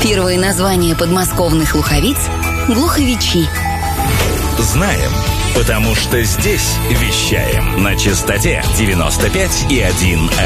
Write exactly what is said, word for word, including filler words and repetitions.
Первое название подмосковных луховиц – глуховичи. Знаем, потому что здесь вещаем на частоте девяносто пять и один